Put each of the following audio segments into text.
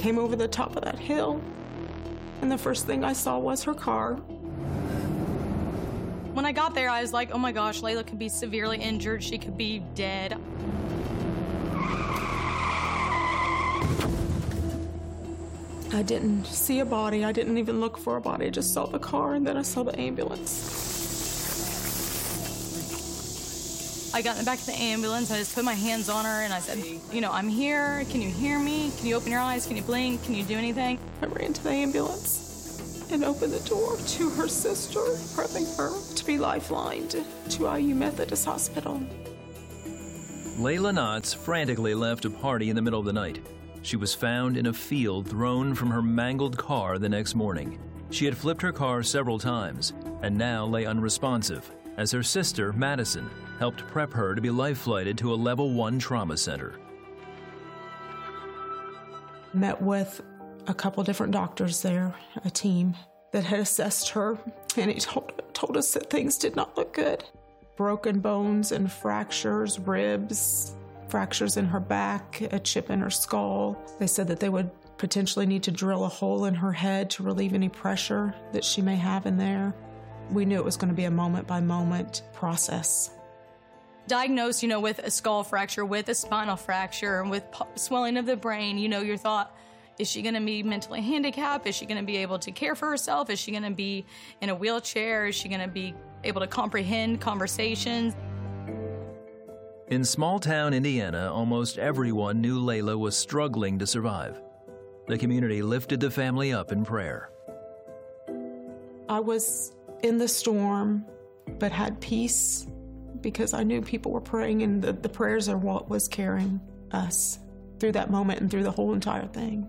came over the top of that hill, and the first thing I saw was her car. When I got there, I was like, oh my gosh, Layla could be severely injured. She could be dead. I didn't see a body. I didn't even look for a body. I just saw the car, and then I saw the ambulance. I got in the back of the ambulance. I just put my hands on her, and I said, I'm here. Can you hear me? Can you open your eyes? Can you blink? Can you do anything? I ran to the ambulance and opened the door to her sister, prepping her to be lifelined to IU Methodist Hospital. Layla Knotts frantically left a party in the middle of the night. She was found in a field thrown from her mangled car the next morning. She had flipped her car several times and now lay unresponsive as her sister, Madison, helped prep her to be life-flighted to a Level 1 trauma center. Met with a couple different doctors there, a team that had assessed her, and he told us that things did not look good. Broken bones and fractures, ribs, fractures in her back, a chip in her skull. They said that they would potentially need to drill a hole in her head to relieve any pressure that she may have in there. We knew it was going to be a moment-by-moment process. Diagnosed, with a skull fracture, with a spinal fracture, and with swelling of the brain, your thought, is she going to be mentally handicapped? Is she going to be able to care for herself? Is she going to be in a wheelchair? Is she going to be able to comprehend conversations? In small-town Indiana, almost everyone knew Layla was struggling to survive. The community lifted the family up in prayer. I was in the storm, but had peace because I knew people were praying, and the prayers are what was carrying us through that moment and through the whole entire thing.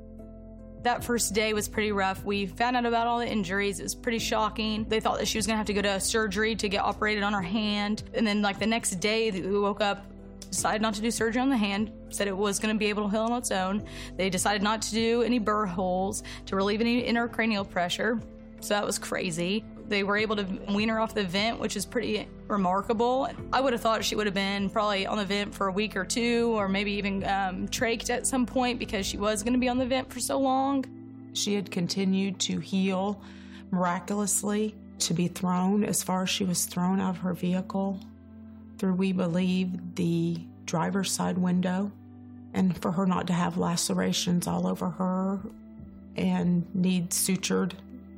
That first day was pretty rough. We found out about all the injuries. It was pretty shocking. They thought that she was gonna have to go to surgery to get operated on her hand. And then the next day we woke up, decided not to do surgery on the hand, said it was gonna be able to heal on its own. They decided not to do any burr holes to relieve any intracranial pressure. So that was crazy. They were able to wean her off the vent, which is pretty remarkable. I would have thought she would have been probably on the vent for a week or two, or maybe even trached at some point because she was going to be on the vent for so long. She had continued to heal miraculously, to be thrown as far as she was thrown out of her vehicle through, we believe, the driver's side window, and for her not to have lacerations all over her and need sutured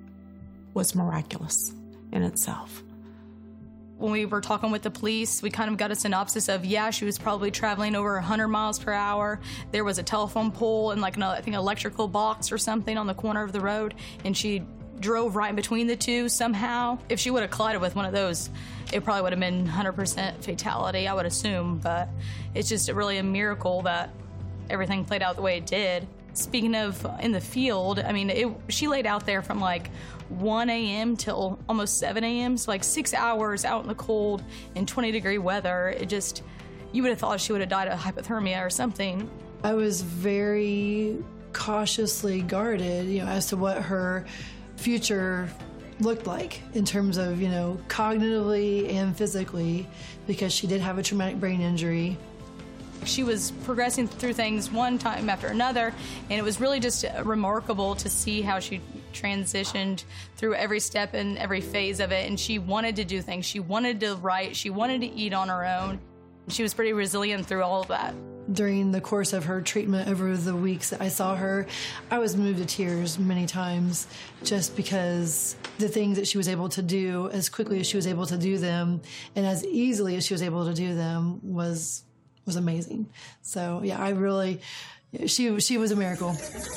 was miraculous in itself. When we were talking with the police, we kind of got a synopsis of, she was probably traveling over 100 miles per hour. There was a telephone pole and electrical box or something on the corner of the road, and she drove right in between the two somehow. If she would have collided with one of those, it probably would have been 100% fatality, I would assume, but it's just really a miracle that everything played out the way it did. Speaking of in the field, she laid out there from 1 a.m. till almost 7 a.m., so 6 hours out in the cold in 20-degree weather. You would have thought she would have died of hypothermia or something. I was very cautiously guarded, as to what her future looked like in terms of, cognitively and physically, because she did have a traumatic brain injury. She was progressing through things one time after another, and it was really just remarkable to see how she transitioned through every step and every phase of it. And she wanted to do things. She wanted to write. She wanted to eat on her own. She was pretty resilient through all of that. During the course of her treatment over the weeks that I saw her, I was moved to tears many times just because the things that she was able to do as quickly as she was able to do them and as easily as she was able to do them was amazing. So yeah, she was a miracle.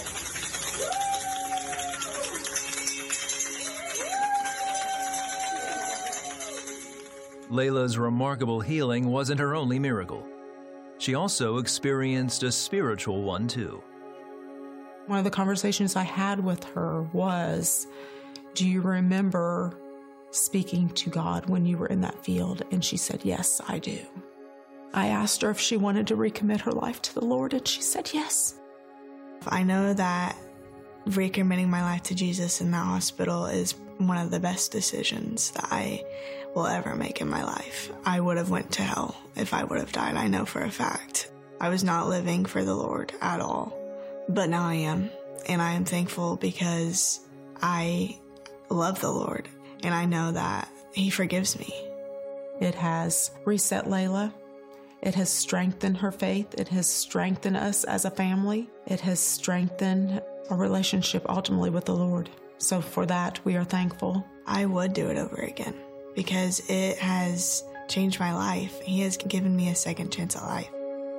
Layla's remarkable healing wasn't her only miracle. She also experienced a spiritual one too. One of the conversations I had with her was, do you remember speaking to God when you were in that field? And she said, yes, I do. I asked her if she wanted to recommit her life to the Lord, and she said yes. I know that recommitting my life to Jesus in that hospital is one of the best decisions that I will ever make in my life. I would have went to hell if I would have died, I know for a fact. I was not living for the Lord at all. but now I am. And I am thankful because I love the Lord, and I know that He forgives me. It has reset Layla. It has strengthened her faith. It has strengthened us as a family. It has strengthened our relationship ultimately with the Lord. So for that, we are thankful. I would do it over again because it has changed my life. He has given me a second chance at life.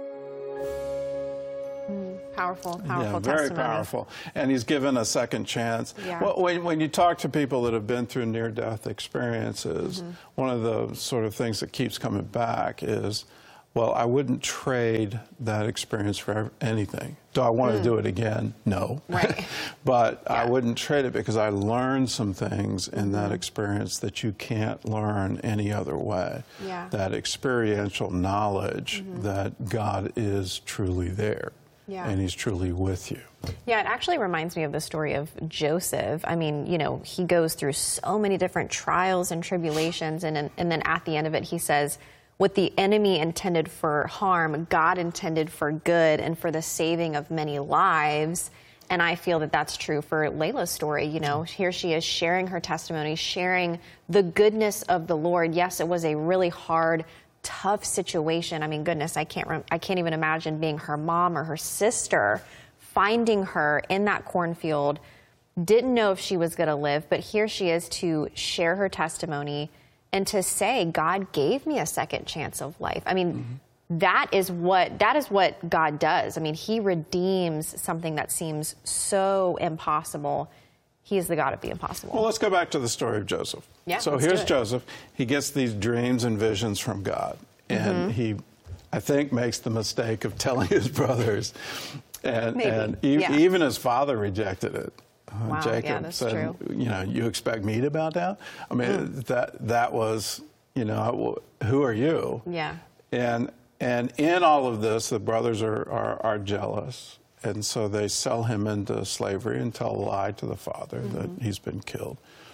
Powerful Yeah, very testimony. powerful. And He's given a second chance. Yeah. Well, when you talk to people that have been through near-death experiences, one of the sort of things that keeps coming back is, well, I wouldn't trade that experience for anything. Do I want to do it again? No. Right. But I wouldn't trade it because I learned some things in that experience that you can't learn any other way. Yeah. That experiential knowledge that God is truly there. Yeah. And He's truly with you. Yeah, it actually reminds me of the story of Joseph. I mean, you know, he goes through so many different trials and tribulations, and then at the end of it, he says, what the enemy intended for harm, God intended for good and for the saving of many lives. And I feel that that's true for Layla's story. You know, here she is sharing her testimony, sharing the goodness of the Lord. Yes, it was a really hard, tough situation. I mean, goodness, I can't even imagine being her mom or her sister, finding her in that cornfield, didn't know if she was going to live, but here she is to share her testimony and to say, God gave me a second chance of life. I mean, that is what God does. I mean, He redeems something that seems so impossible. He is the God of the impossible. Well, let's go back to the story of Joseph. Yeah, so let's here's do it. Joseph. He gets these dreams and visions from God. And he, I think, makes the mistake of telling his brothers. And, Maybe. even his father rejected it. Wow, Jacob yeah, that's said, true. you know, you expect me to bow down? I mean, that was, you know, who are you? Yeah. And in all of this, the brothers are jealous. And so they sell him into slavery and tell a lie to the father that he's been killed.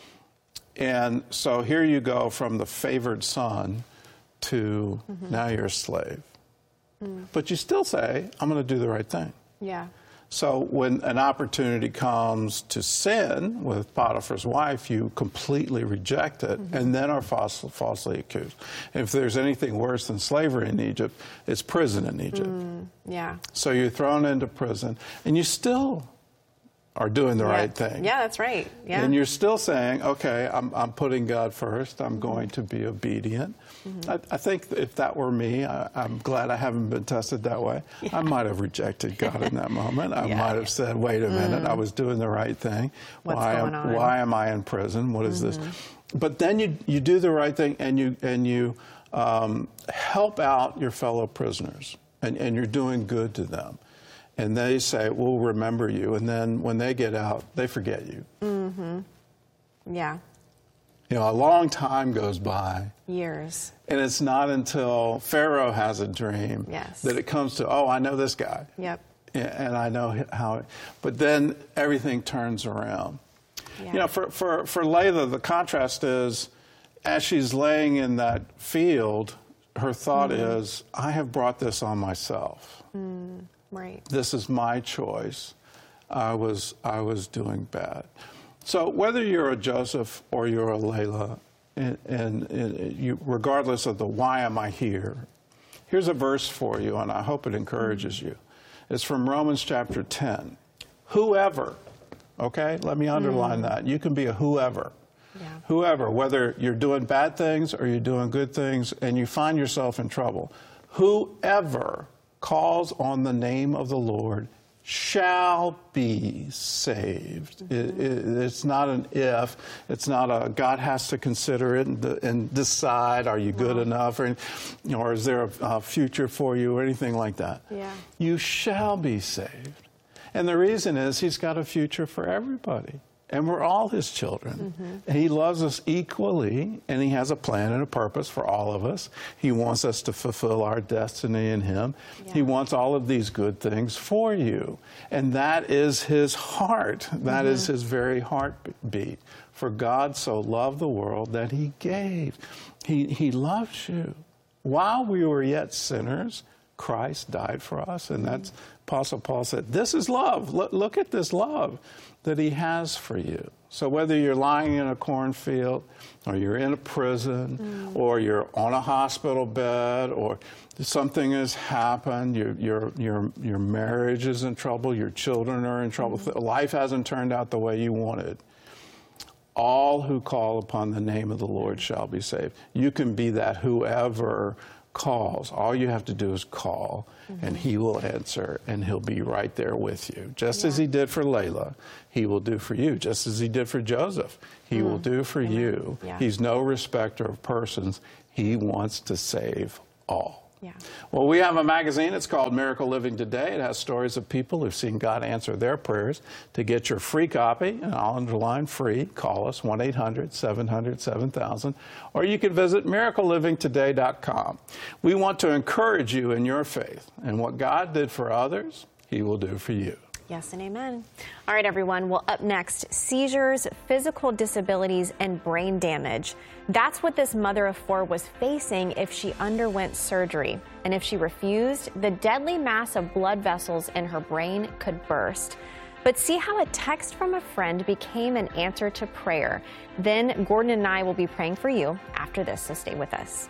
And so here you go from the favored son to now you're a slave. But you still say, I'm going to do the right thing. Yeah. So when an opportunity comes to sin with Potiphar's wife, you completely reject it and then are falsely accused. If there's anything worse than slavery in Egypt, it's prison in Egypt. Yeah. So you're thrown into prison and you still are doing the right thing. Yeah, that's right. Yeah. And you're still saying, okay, I'm putting God first. I'm going to be obedient. I think if that were me, I'm glad I haven't been tested that way. I might have rejected God in that moment. I might have said, wait a minute, I was doing the right thing. What's going on? Why am I in prison? What is this? But then you do the right thing and you help out your fellow prisoners and you're doing good to them. And they say, we'll remember you. And then when they get out, they forget you. Yeah. You know, a long time goes by. Years. And it's not until Pharaoh has a dream that it comes to, oh, I know this guy. Yep. And I know how. But then everything turns around. Yeah. You know, for Layla, the contrast is, as she's laying in that field, her thought is, I have brought this on myself. Right. This is my choice. I was doing bad. So whether you're a Joseph or you're a Layla, and you, regardless of the why am I here, here's a verse for you, and I hope it encourages you. It's from Romans chapter 10. Whoever, okay, let me underline that. You can be a whoever. Yeah. Whoever, whether you're doing bad things or you're doing good things and you find yourself in trouble, whoever calls on the name of the Lord shall be saved. It's not an if. It's not a God has to consider it and decide, are you good enough, or is there a future for you or anything like that. Yeah. You shall be saved. And the reason is He's got a future for everybody. And we're all His children. And He loves us equally, and He has a plan and a purpose for all of us. He wants us to fulfill our destiny in Him. Yeah. He wants all of these good things for you. And that is His heart. That is His very heartbeat. For God so loved the world that He gave. He loves you. While we were yet sinners, Christ died for us, and that's Apostle Paul said, this is love. Look at this love that he has for you. So whether you're lying in a cornfield, or you're in a prison, or you're on a hospital bed, or something has happened, your marriage is in trouble, your children are in trouble, life hasn't turned out the way you wanted, all who call upon the name of the Lord shall be saved. You can be that whoever calls. All you have to do is call, and he will answer, and he'll be right there with you. Just as he did for Layla, he will do for you. Just as he did for Joseph, he will do for you. Yeah. He's no respecter of persons. He wants to save all. Yeah. Well, we have a magazine. It's called Miracle Living Today. It has stories of people who've seen God answer their prayers. To get your free copy, and I'll underline free, call us 1-800-700-7000, or you can visit miraclelivingtoday.com. We want to encourage you in your faith, and what God did for others, he will do for you. Yes and amen. All right, everyone. Well, up next, seizures, physical disabilities, and brain damage. That's what this mother of 4 was facing if she underwent surgery. And if she refused, the deadly mass of blood vessels in her brain could burst. But see how a text from a friend became an answer to prayer. Then Gordon and I will be praying for you after this, so stay with us.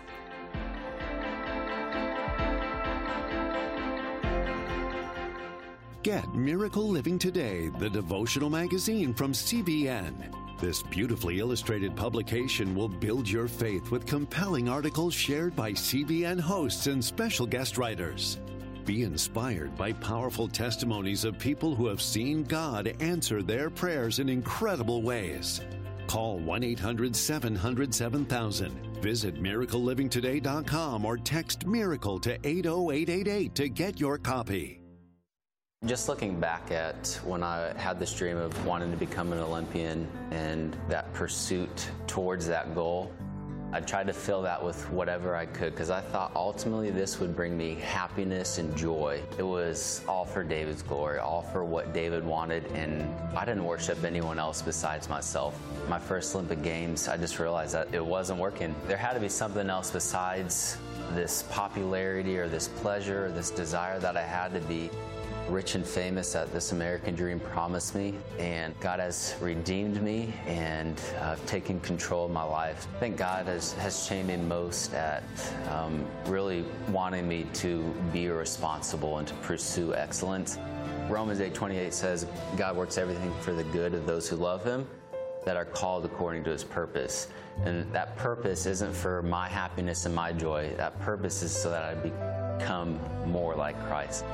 Get Miracle Living Today, the devotional magazine from CBN. This beautifully illustrated publication will build your faith with compelling articles shared by CBN hosts and special guest writers. Be inspired by powerful testimonies of people who have seen God answer their prayers in incredible ways. Call 1-800-700-7000. Visit miraclelivingtoday.com or text MIRACLE to 80888 to get your copy. Just looking back at when I had this dream of wanting to become an Olympian and that pursuit towards that goal, I tried to fill that with whatever I could because I thought ultimately this would bring me happiness and joy. It was all for David's glory, all for what David wanted, and I didn't worship anyone else besides myself. My first Olympic Games, I just realized that it wasn't working. There had to be something else besides this popularity or this pleasure or this desire that I had to be rich and famous that this American dream promised me, and God has redeemed me and taken control of my life. I think God has changed me most at really wanting me to be responsible and to pursue excellence. Romans 8:28 says, God works everything for the good of those who love him, that are called according to his purpose. And that purpose isn't for my happiness and my joy. That purpose is so that I become more like Christ.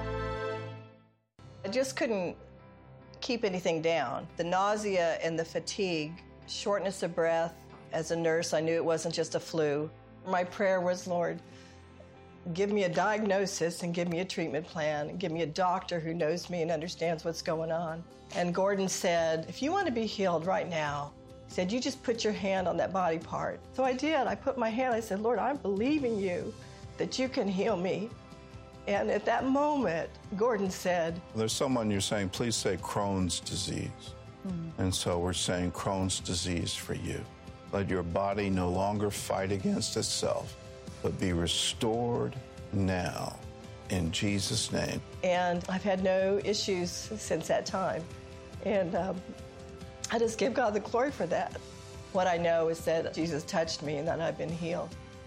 I just couldn't keep anything down. The nausea and the fatigue, shortness of breath. As a nurse, I knew it wasn't just a flu. My prayer was, Lord, give me a diagnosis and give me a treatment plan and give me a doctor who knows me and understands what's going on. And Gordon said, if you want to be healed right now, he said, you just put your hand on that body part. So I did. I put my hand, I said, Lord, I'm believing you that you can heal me. And at that moment, Gordon said, there's someone you're saying, please say Crohn's disease. And so we're saying Crohn's disease for you. Let your body no longer fight against itself, but be restored now in Jesus' name. And I've had no issues since that time. And I just give God the glory for that. What I know is that Jesus touched me and that I've been healed.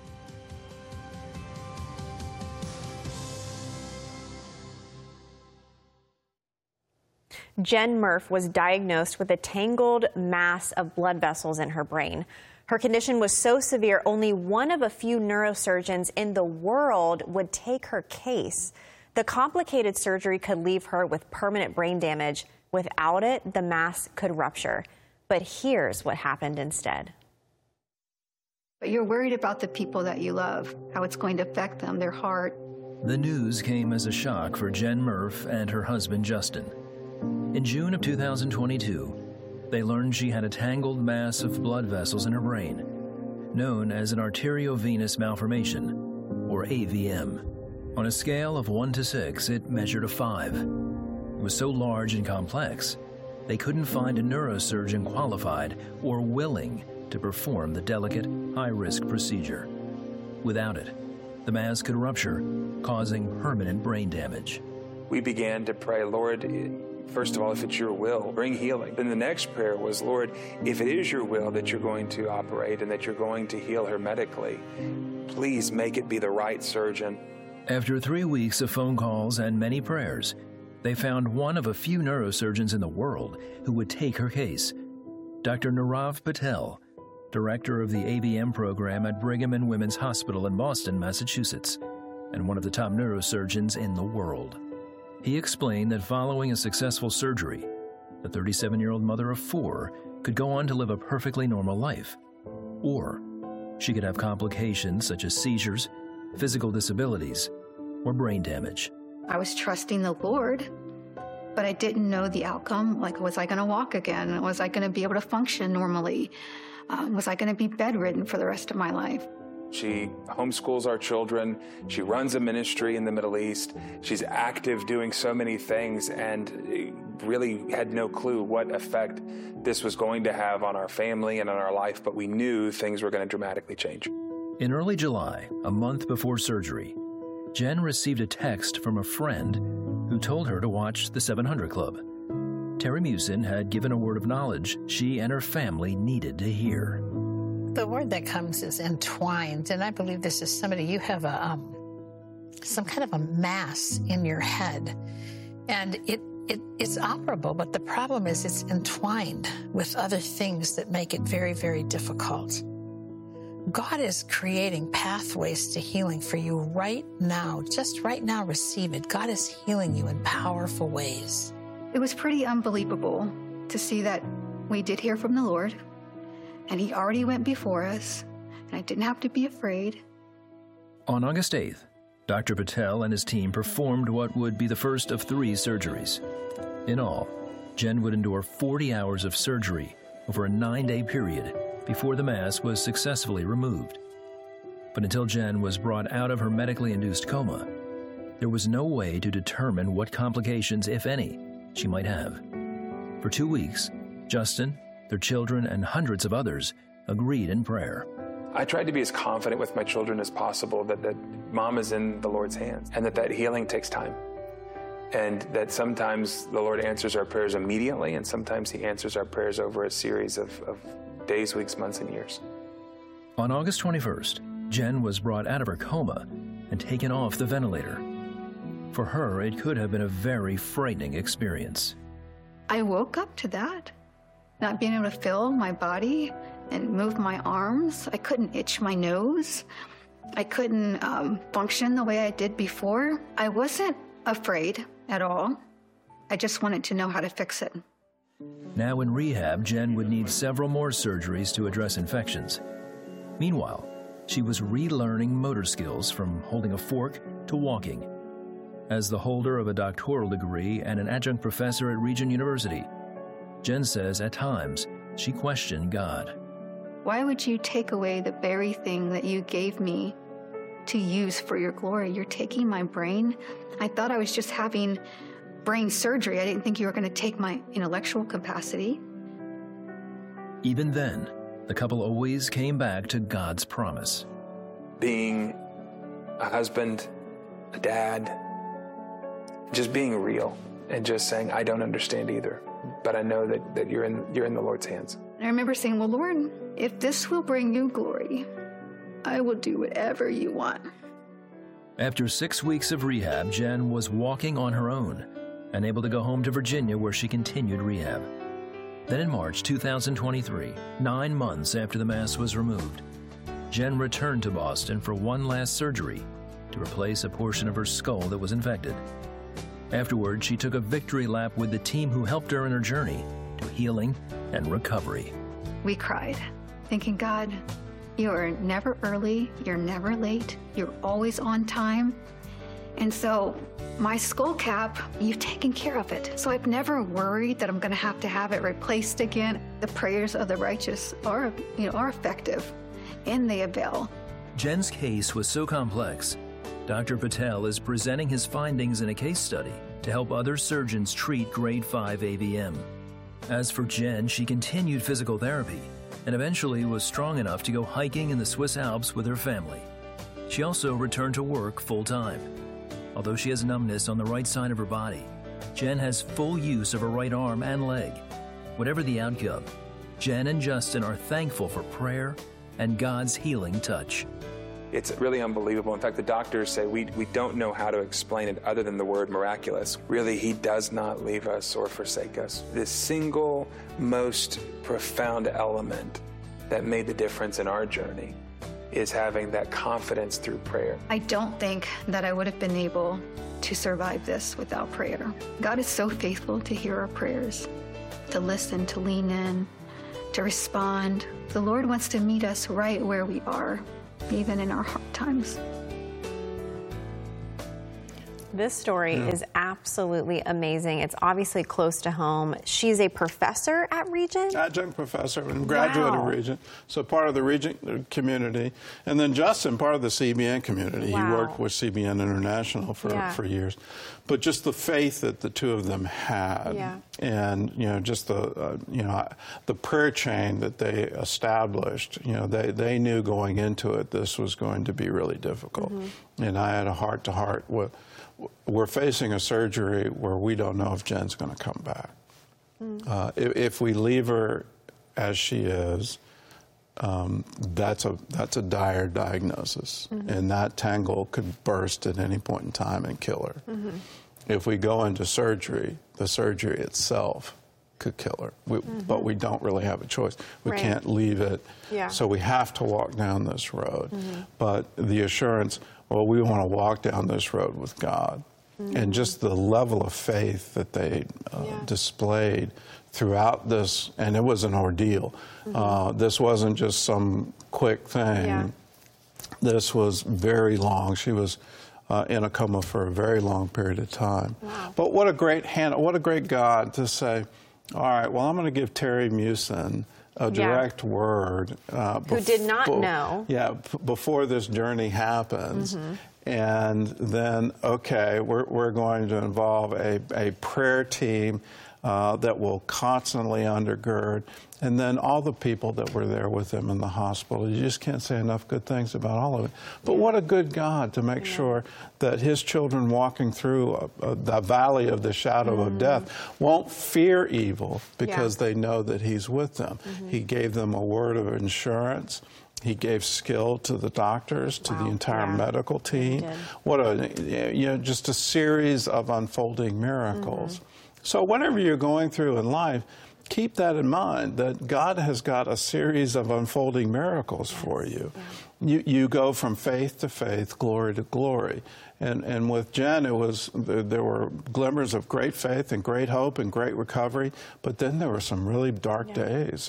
Jen Murph was diagnosed with a tangled mass of blood vessels in her brain. Her condition was so severe, only one of a few neurosurgeons in the world would take her case. The complicated surgery could leave her with permanent brain damage. Without it, the mass could rupture. But here's what happened instead. But you're worried about the people that you love, how it's going to affect them, their heart. The news came as a shock for Jen Murph and her husband, Justin. In June of 2022, they learned she had a tangled mass of blood vessels in her brain, known as an arteriovenous malformation, or AVM. On a scale of 1 to 6, it measured a 5. It was so large and complex, they couldn't find a neurosurgeon qualified or willing to perform the delicate, high-risk procedure. Without it, the mass could rupture, causing permanent brain damage. we began to pray, Lord, first of all, if it's your will, bring healing. Then the next prayer was, Lord, if it is your will that you're going to operate and that you're going to heal her medically, please make it be the right surgeon. After 3 weeks of phone calls and many prayers, they found one of a few neurosurgeons in the world who would take her case. Dr. Nirav Patel, director of the ABM program at Brigham and Women's Hospital in Boston, Massachusetts, and one of the top neurosurgeons in the world. He explained that following a successful surgery, the 37-year-old mother of 4 could go on to live a perfectly normal life. Or she could have complications such as seizures, physical disabilities, or brain damage. I was trusting the Lord, but I didn't know the outcome. Like, was I going to walk again? Was I going to be able to function normally? Was I going to be bedridden for the rest of my life? She homeschools our children. She runs a ministry in the Middle East. She's active doing so many things and really had no clue what effect this was going to have on our family and on our life, but we knew things were going to dramatically change. In early July, a month before surgery, Jen received a text from a friend who told her to watch the 700 Club. Terry Musin had given a word of knowledge she and her family needed to hear. The word that comes is entwined, and I believe this is somebody, you have some kind of a mass in your head, and it's operable, but the problem is it's entwined with other things that make it very, very difficult. God is creating pathways to healing for you right now. Just right now, receive it. God is healing you in powerful ways. It was pretty unbelievable to see that we did hear from the Lord, and He already went before us, and I didn't have to be afraid. On August 8th, Dr. Patel and his team performed what would be the first of 3 surgeries. In all, Jen would endure 40 hours of surgery over a 9-day period before the mass was successfully removed. But until Jen was brought out of her medically induced coma, there was no way to determine what complications, if any, she might have. For 2 weeks, Justin, their children, and hundreds of others agreed in prayer. I tried to be as confident with my children as possible that Mom is in the Lord's hands and that healing takes time. And that sometimes the Lord answers our prayers immediately, and sometimes He answers our prayers over a series of days, weeks, months, and years. On August 21st, Jen was brought out of her coma and taken off the ventilator. For her, it could have been a very frightening experience. I woke up to that, not being able to feel my body and move my arms. I couldn't itch my nose. I couldn't function the way I did before. I wasn't afraid at all. I just wanted to know how to fix it. Now in rehab, Jen would need several more surgeries to address infections. Meanwhile, she was relearning motor skills from holding a fork to walking. As the holder of a doctoral degree and an adjunct professor at Regent University, Jen says at times she questioned God. Why would you take away the very thing that you gave me to use for your glory? You're taking my brain. I thought I was just having brain surgery. I didn't think you were going to take my intellectual capacity. Even then, the couple always came back to God's promise. Being a husband, a dad, just being real and just saying, I don't understand either, but I know that you're in the Lord's hands. I remember saying, well, Lord, if this will bring you glory, I will do whatever you want. After 6 weeks of rehab, Jen was walking on her own and able to go home to Virginia, where she continued rehab. Then in March 2023, 9 months after the mass was removed, Jen returned to Boston for one last surgery to replace a portion of her skull that was infected. Afterward, she took a victory lap with the team who helped her in her journey to healing and recovery. We cried, thinking, God, you are never early, you're never late, you're always on time. And so my skull cap, you've taken care of it. So I've never worried that I'm going to have it replaced again. The prayers of the righteous are effective, and they avail. Jen's case was so complex, Dr. Patel is presenting his findings in a case study to help other surgeons treat grade 5 AVM. As for Jen, she continued physical therapy and eventually was strong enough to go hiking in the Swiss Alps with her family. She also returned to work full-time. Although she has numbness on the right side of her body, Jen has full use of her right arm and leg. Whatever the outcome, Jen and Justin are thankful for prayer and God's healing touch. It's really unbelievable. In fact, the doctors say we don't know how to explain it other than the word miraculous. Really, he does not leave us or forsake us. The single most profound element that made the difference in our journey is having that confidence through prayer. I don't think that I would have been able to survive this without prayer. God is so faithful to hear our prayers, to listen, to lean in, to respond. The Lord wants to meet us right where we are, even in our hard times. This story is absolutely amazing. It's obviously close to home. She's a professor at Regent? Adjunct professor and graduate of Regent. So part of the Regent community. And then Justin, part of the CBN community. He worked with CBN International for years. But just the faith that the two of them had, and just the prayer chain that they established. They knew going into it this was going to be really difficult. And I had a heart-to-heart with. We're facing a surgery where we don't know if Jen's going to come back. If we leave her as she is, that's a dire diagnosis, and that tangle could burst at any point in time and kill her. If we go into surgery, the surgery itself could kill her. But we don't really have a choice. We can't leave it. So we have to walk down this road. But the assurance, well, we want to walk down this road with God. And just the level of faith that they displayed throughout this, and it was an ordeal. This wasn't just some quick thing. This was very long. She was in a coma for a very long period of time. But what a great God to say, all right, well, I'm going to give Terry Meeuwsen a direct word. Who did not know. Before this journey happens. And then, okay, we're going to involve a prayer team that will constantly undergird. And then all the people that were there with him in the hospital. You just can't say enough good things about all of it. But what a good God to make sure that his children walking through the valley of the shadow of death won't fear evil because they know that he's with them. He gave them a word of assurance. He gave skill to the doctors, to the entire medical team. What just a series of unfolding miracles. So whatever you're going through in life, keep that in mind, that God has got a series of unfolding miracles for you. You go from faith to faith, glory to glory. And with Jen, there were glimmers of great faith and great hope and great recovery, but then there were some really dark days.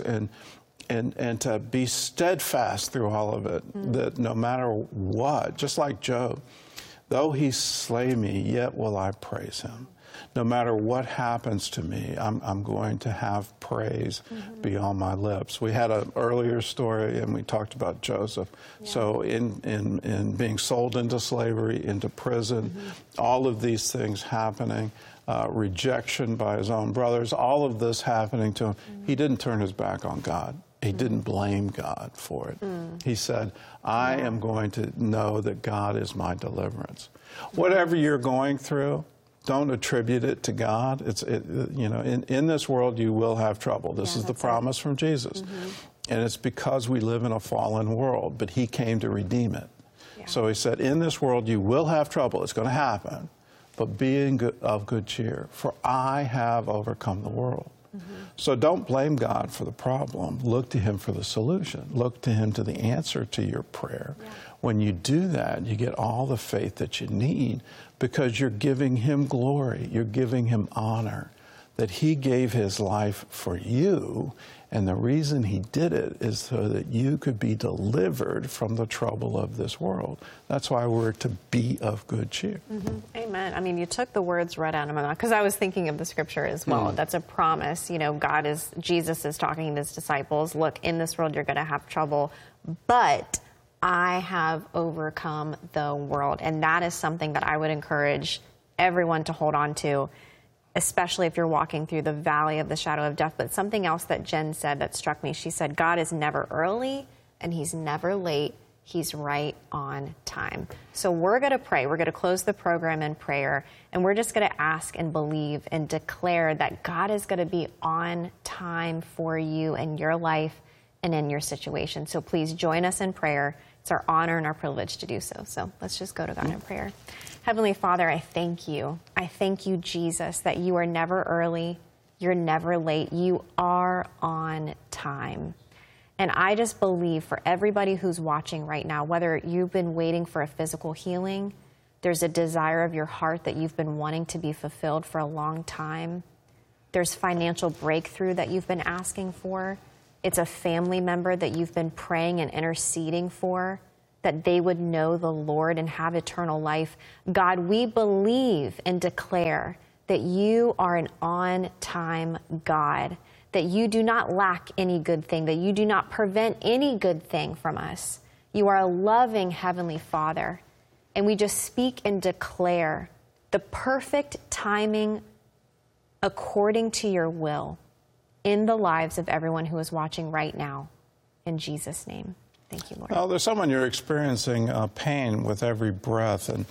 And to be steadfast through all of it, that no matter what, just like Job, though he slay me, yet will I praise him. No matter what happens to me, I'm going to have praise beyond my lips. We had an earlier story, and we talked about Joseph. So in being sold into slavery, into prison, all of these things happening, rejection by his own brothers, all of this happening to him, he didn't turn his back on God. He didn't blame God for it. He said, I am going to know that God is my deliverance. Whatever you're going through, don't attribute it to God. In this world you will have trouble. This is the promise from Jesus. And it's because we live in a fallen world, but he came to redeem it. So he said, in this world you will have trouble. It's going to happen. But be of good cheer, for I have overcome the world. So don't blame God for the problem. Look to him for the solution. Look to him to the answer to your prayer. When you do that, you get all the faith that you need because you're giving him glory. You're giving him honor that he gave his life for you. And the reason he did it is so that you could be delivered from the trouble of this world. That's why we're to be of good cheer. Amen. I mean, you took the words right out of my mouth, because I was thinking of the scripture as well. That's a promise. Jesus is talking to his disciples, look, in this world you're going to have trouble, but I have overcome the world. And that is something that I would encourage everyone to hold on to, especially if you're walking through the valley of the shadow of death. But something else that Jen said that struck me, she said, God is never early and he's never late. He's right on time. So we're going to pray. We're going to close the program in prayer, and we're just going to ask and believe and declare that God is going to be on time for you in your life and in your situation. So please join us in prayer. It's our honor and our privilege to do so. So let's just go to God in prayer. Heavenly Father, I thank you. I thank you, Jesus, that you are never early. You're never late. You are on time. And I just believe for everybody who's watching right now, whether you've been waiting for a physical healing, there's a desire of your heart that you've been wanting to be fulfilled for a long time, there's financial breakthrough that you've been asking for, it's a family member that you've been praying and interceding for, that they would know the Lord and have eternal life. God, we believe and declare that you are an on-time God, that you do not lack any good thing, that you do not prevent any good thing from us. You are a loving Heavenly Father. And we just speak and declare the perfect timing according to your will in the lives of everyone who is watching right now. In Jesus' name. Thank you, Lord. Well, there's someone you're experiencing pain with every breath, and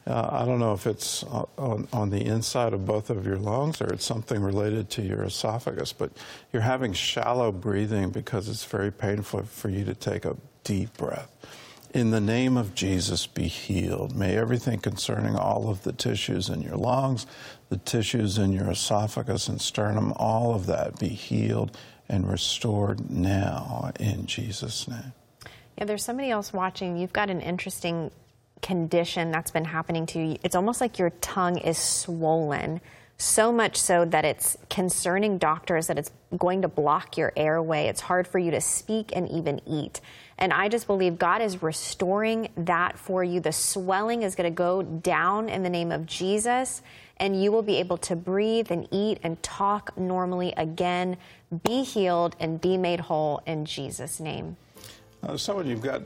I don't know if it's on the inside of both of your lungs or it's something related to your esophagus, but you're having shallow breathing because it's very painful for you to take a deep breath. In the name of Jesus, be healed. May everything concerning all of the tissues in your lungs, the tissues in your esophagus and sternum, all of that be healed and restored now in Jesus' name. Yeah, there's somebody else watching. You've got an interesting condition that's been happening to you. It's almost like your tongue is swollen, so much so that it's concerning doctors that it's going to block your airway. It's hard for you to speak and even eat. And I just believe God is restoring that for you. The swelling is going to go down in the name of Jesus, and you will be able to breathe and eat and talk normally again. Be healed and be made whole in Jesus' name. Someone, you've got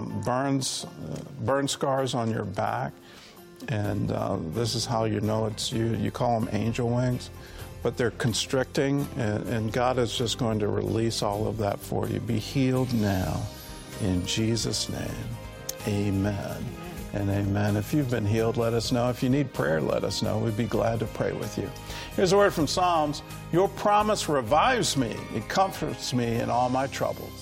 burn scars on your back, and this is how you know it's you. You call them angel wings, but they're constricting, and God is just going to release all of that for you. Be healed now in Jesus' name. Amen and amen. If you've been healed, let us know. If you need prayer, let us know. We'd be glad to pray with you. Here's a word from Psalms. Your promise revives me. It comforts me in all my troubles.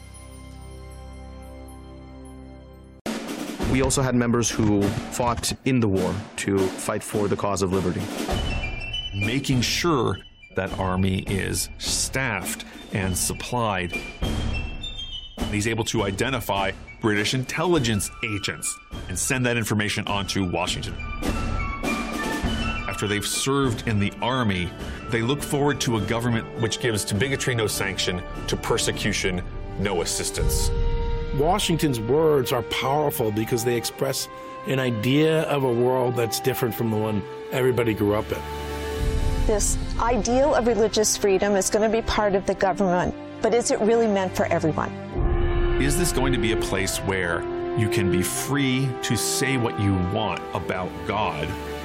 We also had members who fought in the war to fight for the cause of liberty. Making sure that Army is staffed and supplied. He's able to identify British intelligence agents and send that information on to Washington. After they've served in the Army, they look forward to a government which gives to bigotry no sanction, to persecution no assistance. Washington's words are powerful because they express an idea of a world that's different from the one everybody grew up in. This ideal of religious freedom is going to be part of the government, but is it really meant for everyone? Is this going to be a place where you can be free to say what you want about God